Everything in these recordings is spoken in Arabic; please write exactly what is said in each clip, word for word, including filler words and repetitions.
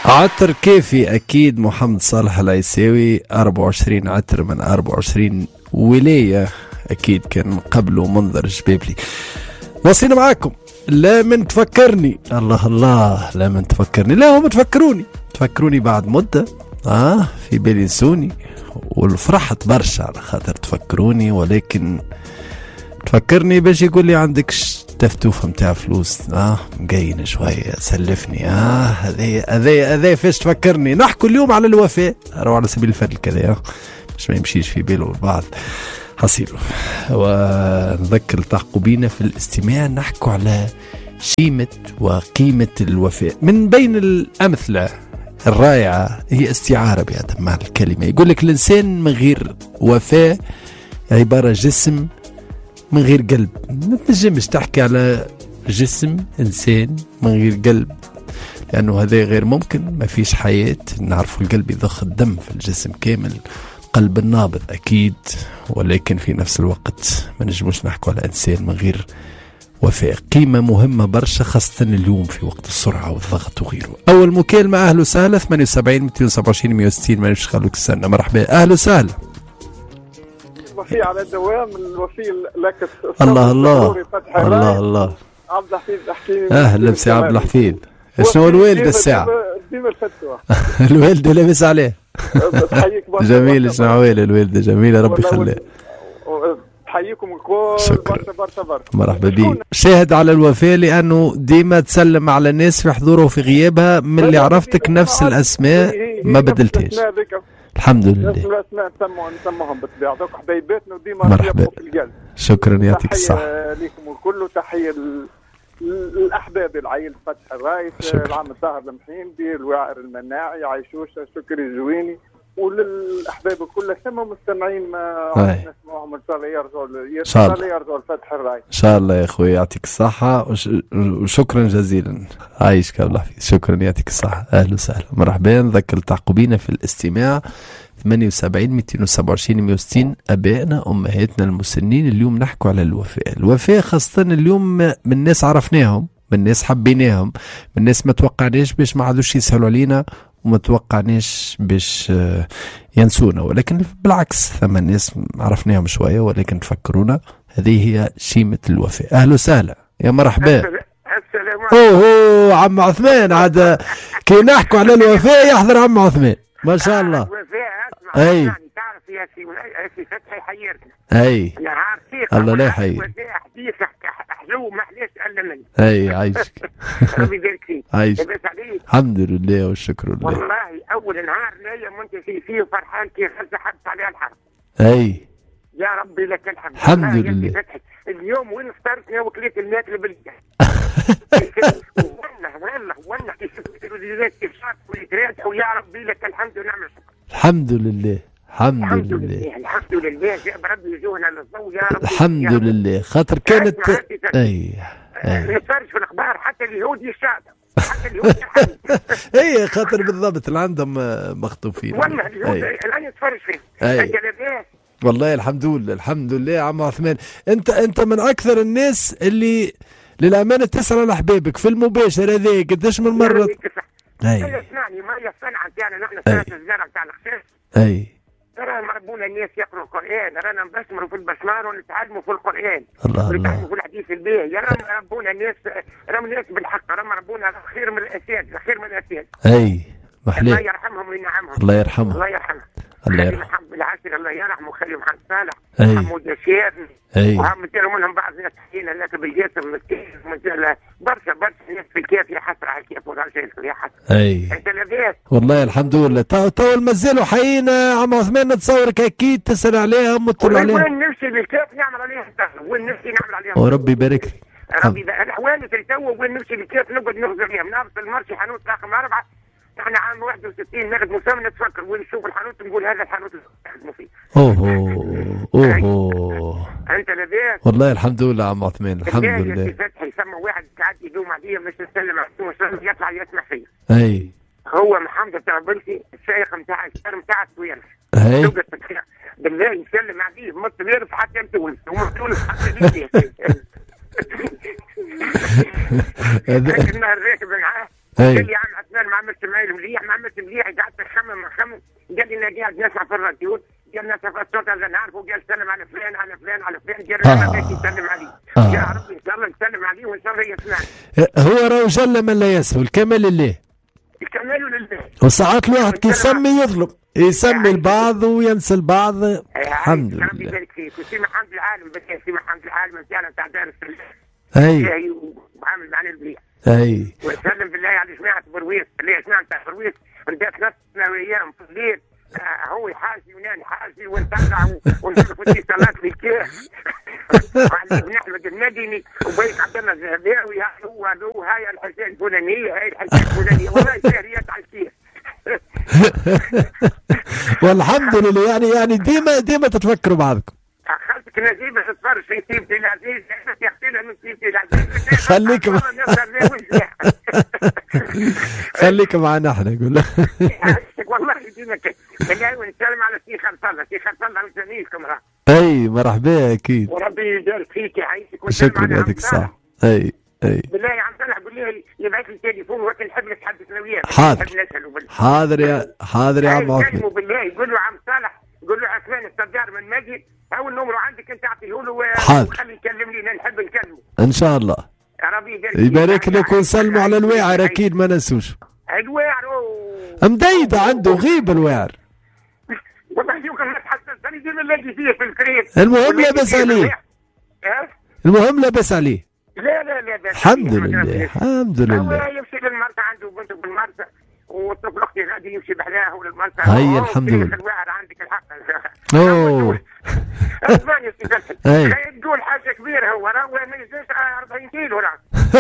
عطر كيفي أكيد محمد صالح العيساوي، أربعة وعشرين عطر من أربعة وعشرين ولاية، أكيد كان قبله منظر جبابلي. وصينا معاكم. لا من تفكرني، الله الله، لا من تفكرني، لا هم تفكروني تفكروني بعد مدة آه في بالي نسوني، والفرحت برشا على خاطر تفكروني، ولكن تفكرني باش يقول لي عندكش تفتوفة متاع فلوس اه مقين شوية سلفني اه هذي هذي هذي فاش تفكرني. نحكوا اليوم على الوفاء، راهو على سبيل الفضل كذا اه باش ما يمشيش في باله البعض حصيله. ونذكر التحقوا بينا في الاستماع، نحكوا على شيمة وقيمة الوفاء. من بين الأمثلة الرائعة هي استعارة بهذا معنى الكلمة، يقول لك الإنسان من غير وفاء عبارة جسم من غير قلب. ما تنجمش تحكي على جسم إنسان من غير قلب، لأنه هذا غير ممكن، ما فيش حياة. نعرف القلب يضخ الدم في الجسم كامل، قلب النابض أكيد، ولكن في نفس الوقت ما نجموش نحكوا على إنسان من غير وفاء. قيمة مهمة برشا، خاصة اليوم في وقت السرعة والضغط وغيره. أول مكالمة، أهلا وسهلا. ثمانية وسبعين مئتين وسبعة وعشرين مئة وستين، ما نشغلوك السنة. مرحبا، أهلا وسهلا. الوفي على الدوام، الوفي لك. الله الله الله الله. عبد الحفيظ حكيمي. اهلا بسي عبد الحفيظ. شنو الوالد الساعة؟ ديما الفتوى. الوالد لاباس عليه؟ تحييك برشا. جميل، شنو عوال الوالدة جميلة، ربي يخليها. تحييكم الكل برشا برشا برشا. مرحبا بي. شاهد على الوفاء، لأنه ديما تسلم على الناس في حضورها وفي غيابها. من اللي عرفتك نفس الأسماء ما بدلتهاش. الحمد لله. الاسماء نسموهم نسموهم بالطبيعه، دوك حبايباتنا وديما مرحبا. في القلب. شكرا، يعطيك الصحة. تحية لكم الكل، وتحية الأحباب العائلة فتح الرايس، العم الطاهر المحيندي، الواعر المناعي، عيشوشة، شكري الجويني، وللأحباب الكل ثم مستمعين ما نسمعهم إن شاء الله يرجعوا إن شاء الله يرجعوا لفتح الرايس إن شاء الله يا أخوي. يعطيك الصحة وشكرا جزيلا. عايشك الله فيك. شكرا، يعطيك الصحة. أهلا وسهلا، مرحبا. نذكر التحقوا بينا في الاستماع ثمانية وسبعين مئتين وسبعة وعشرين مئة وستين. أبائنا أمهاتنا المسنين، اليوم نحكوا على الوفاء. الوفاء خاصة اليوم من الناس عرفناهم، من الناس حبيناهم، من الناس ما توقعناش باش ما عادوش يسهلوا علينا، وما توقعناش باش ينسونا، ولكن بالعكس ثم الناس عرفناهم شوية ولكن تفكرونا. هذه هي شيمة الوفاء. أهلا وسهلا، يا مرحبا. السلام عليكم. أوه عم عثمان، عاد كي نحكوا على الوفاء يحضر عم عثمان ما شاء الله. اي تعرف يا سي سي فتحي حيرتنا. اي الله لا يحييك. حديث حلو ما حلاش الا مني. اي عايشك. ربي يبارك فيك. عايشك. الحمد لله والشكر لله. والله اول نهار نايا منتسي فيه فرحان كي غزه حبت عليها الحرب. اي يا ربي لك الحمد. الحمد لله. اليوم وين فطرت يا وكليت الماكله بالجاه. والله والله والله كي شفت التلفزيونات كيف صارت ويتريح، ويا ربي لك الحمد ونعم الشكر. الحمد لله الحمد, الحمد لله. لله الحمد لله. جاب ربي يجوهنا للضوء يا رب. الحمد يا رب. لله. خاطر كانت اي اي نتفرج في الاخبار حتى اليهود يشاهدوا، حتى اليهود اي خاطر بالضبط اللي عندهم مخطوفين. والله اليهود الان يتفرج فيه. اي والله الحمد لله الحمد لله. عم عثمان، انت انت من اكثر الناس اللي للامانه تسال على احبابك في المباشر. هذا قداش من مره؟ اي اسمعني، ما هي الصنعه تاعنا نحن صنعه الزرع تاع الخشاش. اي رانا ربونا الناس يقرأوا القرآن، رانا نبسمروا في البسمار ونتعلموا في القرآن، الله ونتعلموا في الحديث الباهي. رانا ربونا الناس، رانا الناس بالحق، رانا ربونا خير من الأسياد، خير من الأسياد. أي محلي. الله يرحمهم وينعمهم. الله يرحمهم. الله يرحمه. الله يرحمه. محمد العاشر الله يرحمه، خلي محمد صالح، أي. محمود الشافعي. أي. وهم مثلوا منهم بعض الناس حكينا لك بالجسم مثل برشا برشا ناس في الكيف يا حسرة على الكيف والرجال يا حسرة. أي. أنت لاباس؟ والله الحمد لله. تو تو مازالوا حيين عم عثمان، نتصورك أكيد تسأل عليهم وتطلع عليهم. وين نمشي للكيف نعمل عليهم وين نمشي نعمل عليهم. وربي يبارك لك. ربي الأحوال في التو وين نمشي للكيف نقعد نغزر عليهم، نابس المرشي حانوت رقم أربعة. احنا عام واحد وستين ناخذ مسمى نتفكر وين نشوف الحانوت نقول هذا الحانوت اللي نخدموا فيه. اوه اوه. انت لاباس؟ والله الحمد لله عم عثمان الحمد لله. يا فتحي يسمى واحد قاعد يدوم عليا مش نسلم عليه يطلع يسمع فيا. اي هو محمد تاع بلتي الشيخ نتاع الشهر نتاع السويرف. اي بالله يسلم عليه مط بيرف حتى تونس ومن تونس حتى ليبيا. هذاك النهار راكب معاه قال لي عم عثمان ما عملتش معايا مليح ما عملتش مليح قعدت نخمم نخمم قال لي انا قاعد نسمع في الراديو قال نسمع الصوت هذا نعرفه قال سلم على فلان على فلان على فلان قال انا باش يسلم عليه يا ربي ان شاء الله نسلم عليه وان شاء الله يسمعني. هو راهو جل من لا يسهو الكمال لله. الكمال لله. وساعات الواحد كي يسمي يظلم يسمي البعض وينسى البعض. الحمد لله. ربي يبارك فيك وسيما حمد العالم بس سيما حمد العالم نتاعنا تاع دار السلام. اي وعامل معنا المليح. اي ونسلم بالله على جماعه برويس اللي جماعه تاع برويس ندير نفسنا وياهم في الليل هو يحاسي وناني حاسي ونطلع ونشوفوا في صلاه الكاح وعلي بن احمد المدني وبيت عبد الله الزهباوي هو هو هاي الحسين الفلانيه هاي الحسين الفلانيه والله شهريات على الكيف. والحمد لله يعني يعني ديما ديما تتفكروا بعضكم. خالتك نجيبه تتفرج في سيبتي العزيز يحكينا من سيبتي العزيز خليك خليك معنا احنا نقول والله ديما بالله ونسلم على الشيخ عبد الله الشيخ عبد الله وسميكم راه. اي مرحبا اكيد. وربي يبارك فيك يعيشك شكرا يعطيك الصحة. اي اي بالله يا عم صالح قول لي يبعث لي التليفون وقت نحب نتحدث انا وياه. حاضر حاضر يا حاضر يا عم عثمان. بالله يقول له عم صالح قول له عثمان السجار من مجد هو النمر عندك انت اعطيه له وخليه يكلم لي نحب نكلمه ان شاء الله. يا ربي يبارك يبارك لك ونسلموا على الواعر اكيد ما ننسوش. الواعر مديدة عنده غيب الواعر والله يمكن ما تحسسني ديما نلاقي فيه في الكريم. المهم لاباس عليه. المهم لاباس عليه. لا لا لا بس الحمد لله الحمد لله. هو يمشي للمرسى عنده بنته بالمرسى والطفل اختي غادي يمشي بحذاها وللمرسى. هي الحمد لله. الواعر عندك الحق. اوه اسمعني يا تقول حاجه كبيره هو راه ما يزيدش أربعين كيلو راه.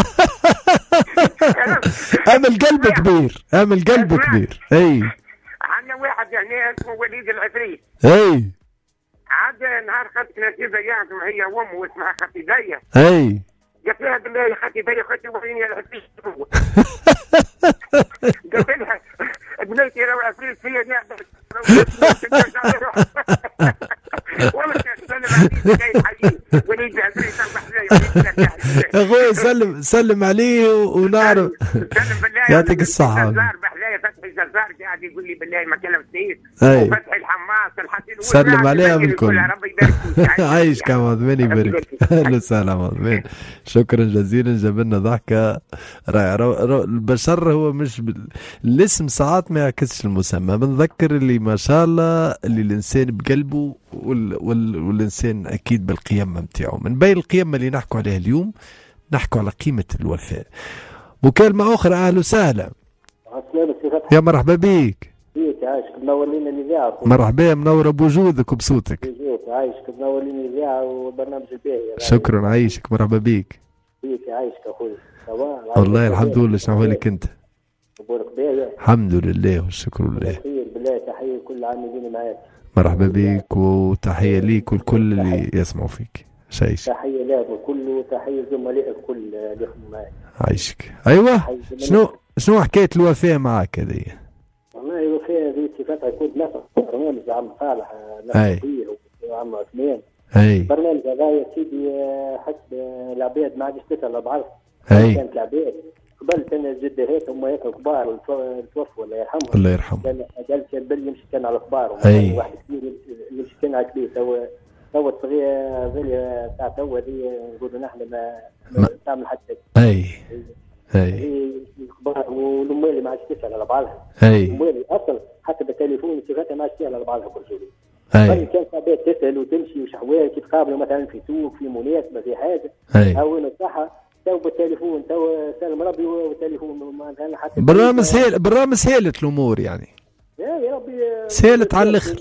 امل قلب كبير امل قلب كبير. اي عندنا واحد هنا اسمه وليد العفريت. اي عاد نهار خدت نتيجه يعزم هي وامه واسمها خطيبيه. اي قلت لها بالله يا خطيبيه خدتي وريني العفريت. قلت لها بنيتي لو عفريت فيا نعمل والله سلم عليه وليد العفريت يا اخوي سلم سلم عليه ونعرف. يعطيك الصحة. فتحي زرزار قاعد يقول لي بالله ما كلمتنيش. اي وفتحي الحماس الحسين سلم عليها بالكل. ربي يبارك فيك. عايشك يا عثمان يبارك. اهلا وسهلا عثمان شكرا جزيلا جاب لنا ضحكه رائعه. البشر هو مش بال... الاسم ساعات ما يعكسش المسمى. بنذكر اللي ما شاء الله اللي الانسان بقلبه وال... وال... والانسان اكيد بالقيم نتاعو. من بين القيم اللي نحكوا عليها اليوم نحكوا على قيمه الوفاء. مكالمه اخرى اهلا وسهلا. يا مرحبا بيك. بيك عايشك منور لنا الاذاعه. مرحبا منور بوجودك وبصوتك. بوجودك عايشك منور لنا الاذاعه وبرنامج الباهي. شكرا عايشك مرحبا بيك. بيك عايشك اخوي. والله الحمد لله. شنو لك انت؟ امورك باهيه؟ الحمد لله والشكر لله. خير بالله. تحيه لكل العاملين معاك. مرحبا بيك وتحيه ليك والكل اللي يسمعوا فيك. شايش. تحيه لك والكل وتحيه زملائك الكل اللي يخدموا معاك. عايشك. ايوه شنو شنو حكايه الوفاء معك هذه؟ والله الوفاء هذه صفتها كنت نفس برنامج عم صالح اي وعم عثمان. اي برنامج هذا يا سيدي حسب العباد ما عادش تسال بعض. اي كانت العباد قبل كان الجدهات هم هيك كبار توفوا الله يرحمهم. الله يرحمه. كان قال كان بل يمشي كان على الكبار. اي واحد كبير يمشي كان على كبير. تو تو الصغيره ذي تاع تو هذه نقولوا نحن ما, ما تعمل حتى. اي اي الكبار والاموالي ما عادش تسال على بعضها. اي الاموالي اصلا حتى بالتليفون صفاتها ما عادش تسال على بعضها كل شيء. اي كان صعبات تسال وتمشي وشحوال كي تقابلوا مثلا في سوق في مناسبه في حاجه. اي او الصحه تو بالتليفون تو سلم ربي والتليفون مثلا حتى برنامج سهل برنامج سهلت الامور يعني. يا ربي سهلت على الاخر.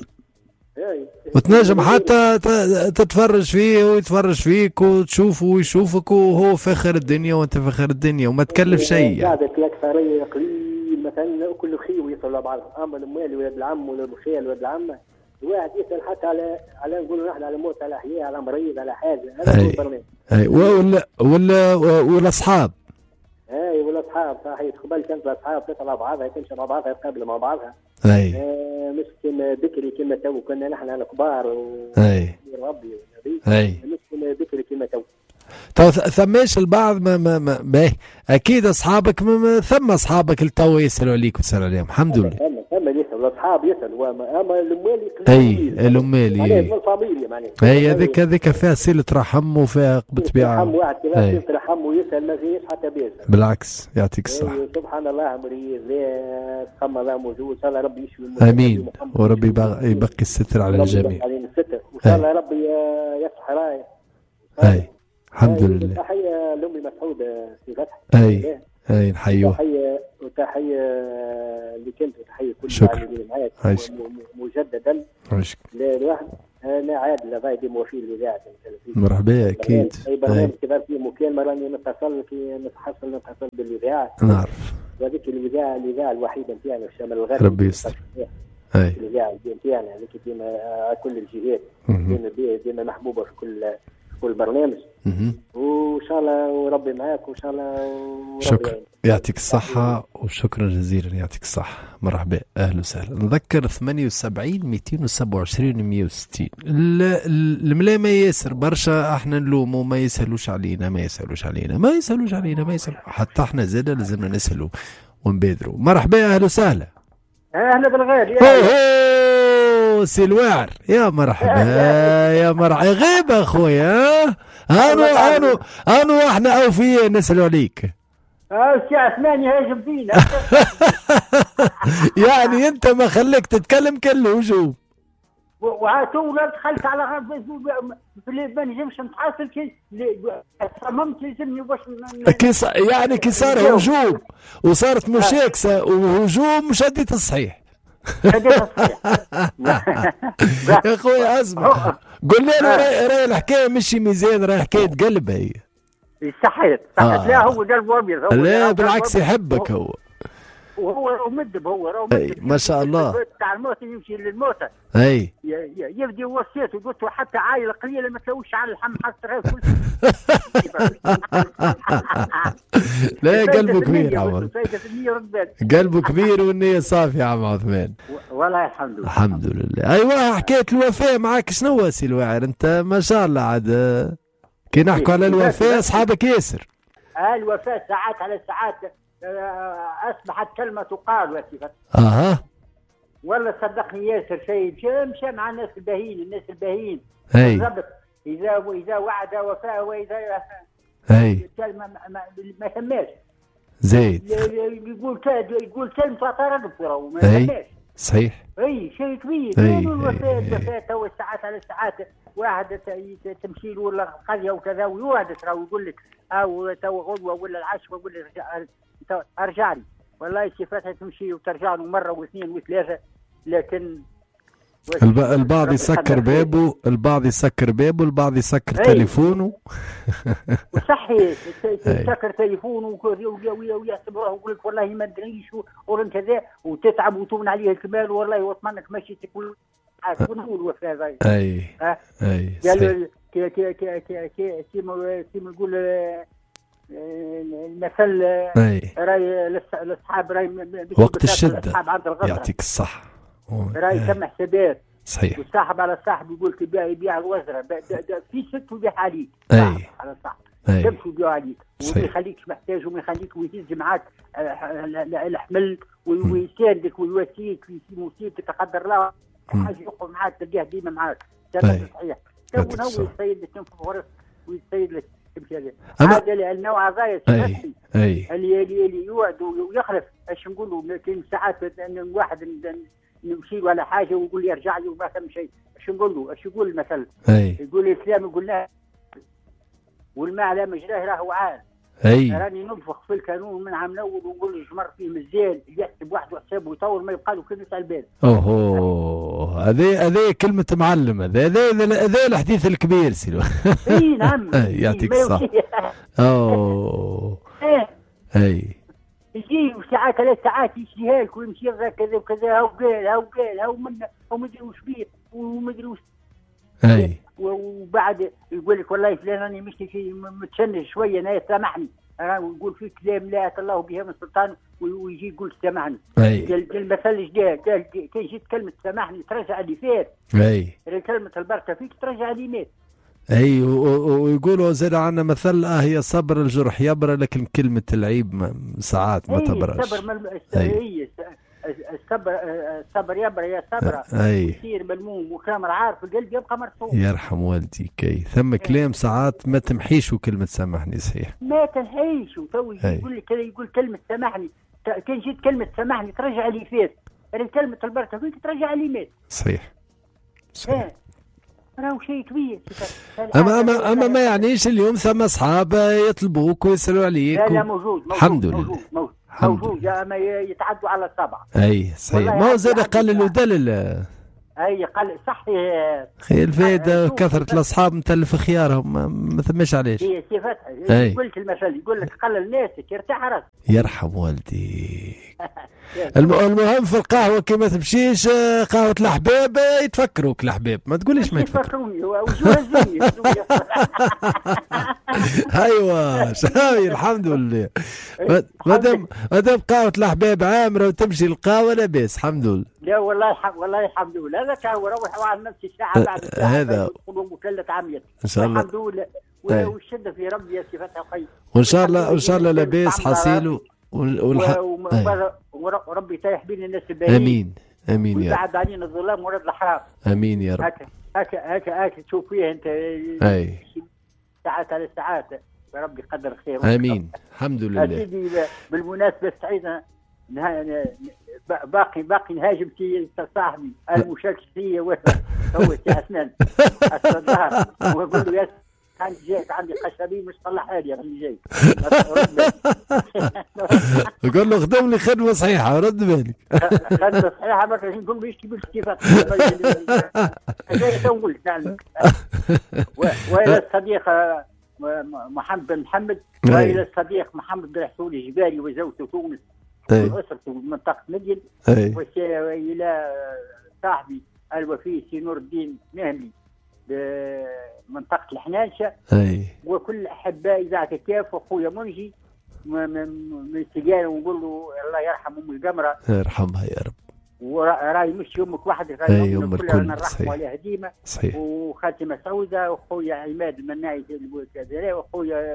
وتنجم حتى تتفرج فيه ويتفرج فيك وتشوفه ويشوفك وهو فخر الدنيا وانت فخر الدنيا وما تكلف شيء. قاعدة الاكثريه قليل مثلا كل خير ويصل لبعض. اما الاموال ولاد العم ولا الخيال ولاد العمه الواحد يسال حتى على على نقولوا نحن على موت على احياء على مريض على حاجه. هذا هو البرنامج. اي ولا ولا والاصحاب. اي والاصحاب صحيح. قبل كانت الاصحاب تطلع بعضها تمشي مع بعضها تقابل مع بعضها. اي آه مش كما بكري كما تو كنا نحن على كبار و... اي ربي اي مش كما بكري كما تو. تو ثماش البعض ما ما ما باهي اكيد اصحابك ما ما ثم اصحابك التو يسالوا عليك وتسال عليهم الحمد لله. ثم ثم يسالوا الاصحاب يسالوا اما الاموال اي الامال معناها من الفاميليا معناها. اي هذيك هذيك فيها صله رحم وفيها بطبيعه. رحم واحد كذا صله رحم ويسال ما فيش حتى بيسال. بالعكس يعطيك الصحه. سبحان الله مريض لا تخمم الله موجود ان شاء الله ربي يشفي. امين وربي يبقي الستر على الجميع. علينا الستر وان شاء الله ربي يفتح رايه. اي الحمد لله. تحيه لامي مسعوده في فتح. اي اي نحيوها. تحيه وتحيه اللي كنت وتحيه كل العاملين معاك مجددا. لواحد انا عادل غايدي موفي الاذاعه. مرحبا اكيد. اي برنامج كبار فيه مكالمه راني نتصل كي نتحصل نتصل بالاذاعه. نعرف. وهذيك الاذاعه الاذاعه الوحيده نتاعنا في الشمال الغربي. ربي يستر. اي الاذاعه نتاعنا هذيك ديما كل الجهات ديما ديما محبوبه في كل كل برنامج. وان شاء الله وربي معاك وان شاء الله. شكرا يعطيك الصحة وشكرا جزيلا يعطيك الصحة. مرحبا أهلا وسهلا. نذكر ثمانية وسبعين مئتين وسبعة وعشرين مئة وستين. الملامة ياسر برشا احنا نلوموا ما يسهلوش علينا ما يسهلوش علينا ما يسهلوش علينا ما يسهلوا حتى احنا زادا لازمنا نسهلوا ونبادروا. مرحبا أهلا وسهلا. أهلا بالغالي. اوه سي الواعر يا مرحبا يا مرحبا غيب اخويا. هانو هانو هانو احنا اوفياء نسألوا عليك. اه سي عثماني هاجم فينا. يعني انت ما خليك تتكلم كل هجوم. وعاتو ولا دخلت على ما نجمش نتحاصل كي صممت يلزمني باش كيس يعني كي صار هجوم وصارت مشاكسه وهجوم شديت الصحيح. شديت الصحيح. يا خويا اسمع قول لي راهي راهي الحكايه مش ميزان راهي حكايه قلب هي. صحيت صحيت. لا هو قلبه ابيض. لا بالعكس يحبك هو. وهو مدب هو راهو مدب ما شاء الله. تاع الموت يمشي للموتى. اي يبدي وصيته قلت له حتى عائله قليله ما تلوش على اللحم حتى كل. لا قلبه كبير يا عمر. قلبه كبير والنية صافية يا عم عثمان. والله الحمد لله. الحمد لله. ايوه حكاية الوفاة معاك شنو هو سي الواعر انت ما شاء الله عاد كي نحكوا على الوفاة اصحابك ياسر. اه الوفاة ساعات على ساعات اصبحت كلمة تقال وكيف. اها. والله صدقني ياسر شيء مشى مع الناس الباهين الناس الباهين. اي. اذا واذا وعد وفاء واذا اي ما ما, ما ثماش. زيد. يقول يقول كلمة تردد راهو ما ثماش. صحيح. اي شيء كبير. الوفاة الوفاة تو ساعات على ساعات واحد تمشي له ولا قريه وكذا ويوعدك راهو يقول لك او تو غدوه ولا العشوه ولا ارجع لي. والله صفاتها تمشي وترجع له مره واثنين وثلاثه لكن البعض يسكر بابه البعض يسكر بابه البعض يسكر تليفونه. صحيح يسكر تليفونه ويحسب روحه ويقول لك والله ما ادريش ورن كذا وتتعب وتبنى عليه الكمال والله وطمنك ماشي تقول شنو الوفاه هذه. اي اي قالوا كي كي كي كي كيما يقول المثل راي الاصحاب راي وقت الشده يعطيك الصحه راي كم حسابات. صحيح. والصاحب على الصاحب يقول لك يبيع يبيع الوزره في ست ويبيع عليك. اي على الصاحب تمشي يبيع عليك وما يخليكش محتاج وما يخليك ويهز معاك الحمل ويساندك ويواسيك في مصيبتك تقدر الله حاجه يقف معاك تلقاه ديما معاك. هذا صحيح. تو هو يصيد لك تنفخ ورث ويصيد لك تمشي عليه. هذا النوع هذايا اي اي اللي اللي يوعد ويخلف ايش نقولوا كاين ساعات واحد نمشي له على حاجه ويقول لي ارجع لي وما فهم شيء. ايش نقول له؟ ايش يقول المثل؟ يقول الاسلام يقول له والماء على مجراه راهو عال. اي راني ننفخ في الكانون من عام الاول ونقول جمر فيه مزيان يحسب واحد حسابه ويطور ما يبقى له كلمه على البال. اوه هذه هذه كلمه معلم هذا هذا هذا الحديث الكبير سيلو. اي نعم. يعطيك الصحه. اوه اي يجي ساعات ثلاث ساعات يشتيها لك ويمشي كذا وكذا هاو قال هاو قال هاو من هاو ما ادري وش بيه وما ادري وش. اي وبعد يقول لك والله فلان راني مشتي شيء متشنج شويه انا سامحني ويقول في كلام لا اتى الله بها من سلطان ويجي يقول سامحني. قال المثل جدا قال كي جيت كلمه سامحني ترجع اللي فات. اي كلمه البركه فيك ترجع اللي مات. اي ويقولوا زاد عنا مثل اه هي صبر الجرح يبرى، لكن كلمه العيب ما ساعات ما تبراش. الصبر مل... اي الصبر الصبر يبرى يا صبره يصير ملموم وكامل عارف القلب يبقى مرسوم. يرحم والدي كي ثم كلام ساعات ما تمحيش وكلمه سامحني صحيح ما تنحيش وتو يقول لك يقول كلمه سامحني كان جيت كلمه سامحني ترجع لي فات، يعني كلمه البركه فيك ترجع لي مات. صحيح صحيح راهو شيء كبير. اما اما اما ما يعنيش اليوم ثم اصحاب يطلبوك ويسالوا عليك. لا لا موجود موجود الحمد لله موجود موجود, موجود. اما يتعدوا على السبعه. اي صحيح ما هو زاد قلل ودلل. اي قل صحي خي الفايده كثره الاصحاب متلف خيارهم ما ثماش علاش. هي صفتها قلت المثل يقول لك قلل ناسك يرتاح راسك. يرحم والديك. المهم في القهوه كي ما تمشيش قهوه الاحباب يتفكروك الاحباب ما تقوليش ما يتفكروني وجوه زيني. ايوه شاوي الحمد لله ما دام ما دام قهوه الاحباب عامره وتمشي القهوه لاباس الحمد لله. لا والله الحمد والله الحمد لله هذاك هو روح على نفس الساعه بعد الساعه هذا وكلة عميت ان شاء الله الحمد لله. والشده في ربي يا صفتها خير وان شاء الله وان شاء الله لاباس حصيل والح... وربي يطيح بين الناس الباهيين. امين امين يا رب. ويبعد علينا الظلام ورد الحرام. امين يا رب. هكا هكا هكا هكا تشوف فيها انت اي ساعات على ساعات يا رب يقدر خير. امين الحمد لله. سيدي بالمناسبه سعيده باقي باقي نهاجم في صاحبي المشارك فيا هو سي حسنان الصدار واقول له يا عندي جايك عندي قشابي مش طلعها لي راني جاي. يقول له خدم لي خدمه صحيحه رد بالك. خدمه صحيحه ما نقول له ايش كيف كيفاش هذا نقول نعم. والى الصديق محمد بن محمد والى الصديق محمد بن حسون الجبالي وزوجته تونس واسرته من منطقه مدين والى صاحبي الوفي سي نور الدين نهمي بمنطقة الحنانشة وكل أحبائي إذاعة الكاف وأخويا منجي من السجارة ونقول له الله يرحم أم القمرة يرحمها يا رب. وراي مش يومك واحد راي أم الكل الرحمة عليها ديما. وخالتي مسعودة وأخويا عماد المناعي كذا وأخويا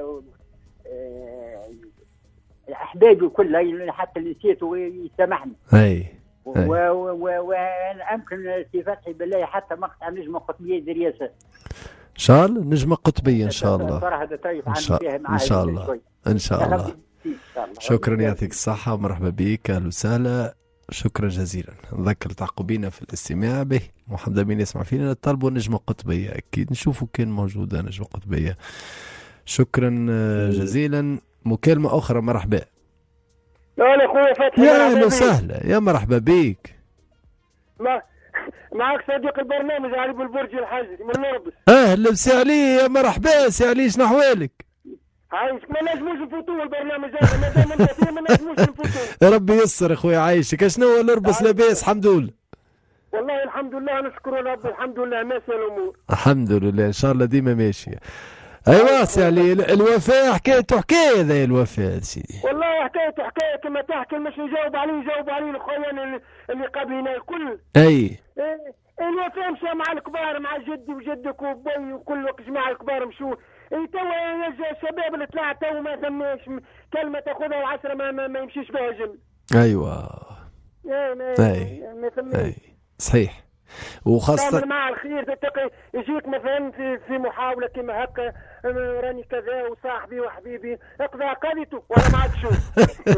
أحبابي كلها حتى اللي نسيته يسامحني. أي وانا امكن سي فتحي بالله حتى مقطع نجمه قطبيه درياسه ان شاء الله نجمه قطبيه ان شاء الله ان شاء الله ان شاء الله ان شاء الله. شكرا يعطيك الصحه ومرحبا بك اهلا وسهلا شكرا جزيلا. نذكر تعقبينا في الاستماع به محمد امين يسمع فينا طلبوا نجمه قطبيه اكيد نشوفوا كان موجوده نجمه قطبيه. شكرا جزيلا. مكالمه اخرى مرحبا. لا يا خويا فتحي يا اهلا وسهلا يا مرحبا بيك. ما معك صديق البرنامج علي بالبرج الحاجري من نربس. اهلا وسي علي يا مرحبا سي علي شنو احوالك؟ عايشك ما نجموش نفوتوا البرنامج هذا ما دام انت فيه ما نجموش نفوتوا. ربي يسر اخويا عايشك. شنو هو نربس لاباس الحمد لله؟ والله الحمد لله نشكر ربي الحمد لله ماشيه الامور. الحمد لله ان شاء الله ديما ماشيه. ايوا سي علي الوفاء حكايته حكايه ذا الوفاء سيدي. والله حكايته حكايه كما تحكي مش نجاوب عليه يجاوب عليه الاخوان اللي قبلنا الكل. اي الوفاء مشى مع الكبار مع جدي وجدك وبي وكل وقت مع الكبار مشوا. توا الشباب اللي طلع تو ما ثماش كلمه تاخذها وعشره ما, ما, ما يمشيش بها جن. ايوا اي ما ثماش صحيح. وخاصة تعمل مع الخير تتقي يجيك مثلا في في محاولة كما هكا راني كذا وصاحبي وحبيبي اقضى قضيته ولا ما عاد شوف.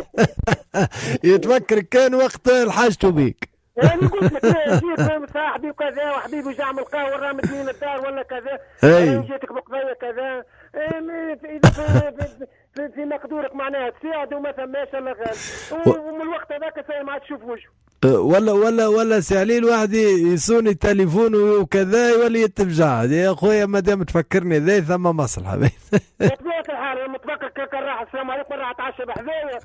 يتفكر كان وقت الحاجته بيك. يعني قلت لك يجيك صاحبي وكذا وحبيبي جاعمل قهوة رامت لي الدار ولا كذا. اي جيتك بقضية كذا اذا في, في, في مقدورك معناها تساعد وما ثماش الا غالي ومن الوقت هذاك ما عاد تشوف وجهه. ولا ولا ولا سي علي الواحد يصوني التليفون وكذا يولي يتفجع. يا خويا ما دام تفكرني ذي ثم مصلحه. بطبيعة الحال لما تفكر كان راح السلام عليكم راح اتعشى بحذايا.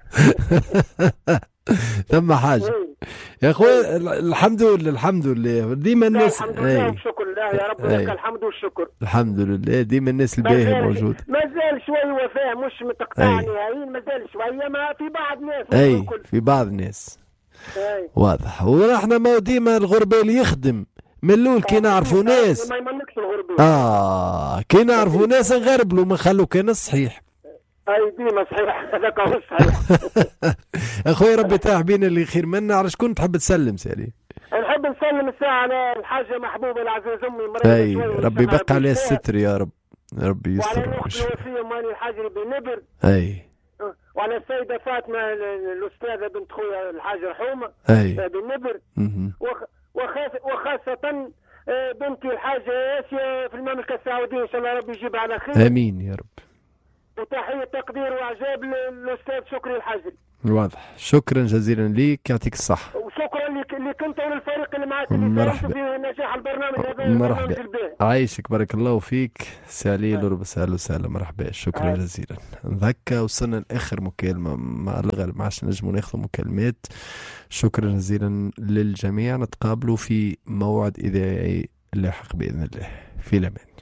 ثم حاجه يا خويا الحمد لله الحمد لله ديما الناس. الحمد لله والشكر لله يا رب لك الحمد والشكر. الحمد لله ديما الناس الباهيه موجوده. مازال شوي وفاه مش متقطعني هاي مازال شويه ما في بعض ناس. اي في بعض الناس واضح. ونحن ما ديما الغربال يخدم من الاول كي نعرفوا ناس. ما يمنكش في الغربيه. اه كي نعرفوا ناس نغربلوا ما خلوا كان الصحيح. اي ديما صحيح هذاك هو الصحيح. اخويا ربي تاعبين اللي خير منا. على شكون تحب تسلم سالي؟ نحب نسلم الساعه على الحاجه محبوبه العزيز امي اي ربي يبقى عليه الستر يا رب. ربي يستر. وعلى الاخت الوفيه مالي الحاجه بنبر. اي وعلى السيده فاطمه الاستاذه بنت خويا الحاجه رحومه. اي بنبر. وخاصه بنتي الحاجه اسيا في المملكه السعوديه ان شاء الله ربي يجيبها على خير. امين يا رب. وتحيه تقدير واعجاب للاستاذ شكري الحاجري. واضح. شكرا جزيلا ليك يعطيك الصحة. وشكرا لك لك انت وللفريق اللي معك اللي مرحبا في نجاح البرنامج هذا. مرحبا عايشك بارك الله فيك سالي لوربس اهلا وسهلا مرحبا. شكرا آه. جزيلا. نذكى وصلنا لاخر مكالمة مع الغالب ما عادش نجموا ناخذوا مكالمات. شكرا جزيلا للجميع. نتقابلوا في موعد اذاعي لاحق باذن الله. في الامان.